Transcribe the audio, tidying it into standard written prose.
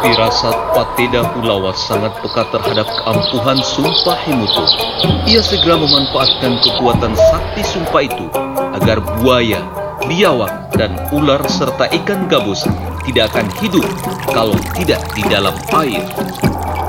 Firasat Pateda Hulawa sangat peka terhadap keampuhan sumpah Himutu. Ia segera memanfaatkan kekuatan sakti sumpah itu agar buaya, biawak, dan ular serta ikan gabus tidak akan hidup kalau tidak di dalam air.